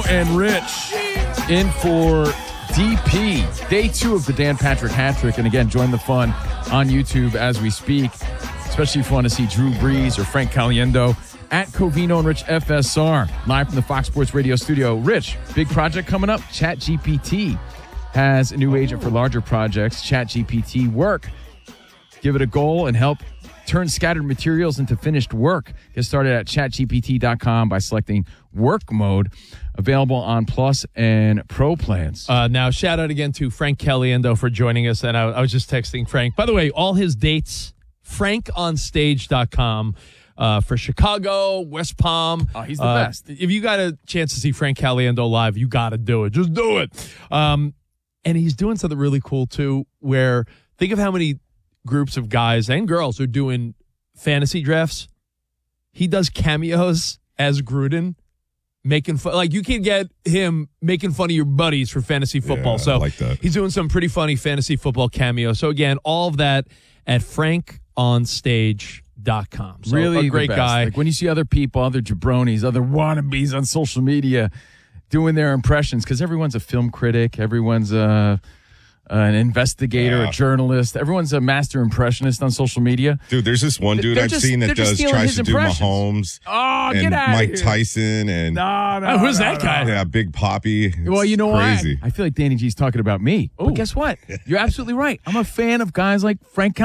and Rich in for DP. Day 2 of the Dan Patrick Hat Trick. And again, join the fun on YouTube as we speak, especially if you want to see Drew Brees or Frank Caliendo at Covino and Rich FSR, live from the Fox Sports Radio studio. Rich, big project coming up. ChatGPT has a new agent for larger projects, ChatGPT Work. Give it a goal and help turn scattered materials into finished work. Get started at chatgpt.com by selecting work mode. Available on Plus and Pro plans. Now, shout out again to Frank Caliendo for joining us. And I was just texting Frank. By the way, all his dates, frankonstage.com. For Chicago, West Palm. Oh, he's the best. If you got a chance to see Frank Caliendo live, you got to do it. Just do it. And he's doing something really cool, too, where think of how many groups of guys and girls are doing fantasy drafts. He does cameos as Gruden, making fun. Like, you can get him making fun of your buddies for fantasy football. Yeah, so I like that. He's doing some pretty funny fantasy football cameos. So, again, all of that at frankonstage.com. So Really a great guy. Like when you see other people, other jabronis, other wannabes on social media doing their impressions, because everyone's a film critic, everyone's an investigator, a journalist, everyone's a master impressionist on social media. Dude, there's this one dude I've seen that tries to do Mahomes. Oh, and get out Mike of here. Tyson and No, who's that guy? Yeah, Big Poppy. Well, you know crazy. what? I feel like Danny G's talking about me. But guess what? You're absolutely right. I'm a fan of guys like Frank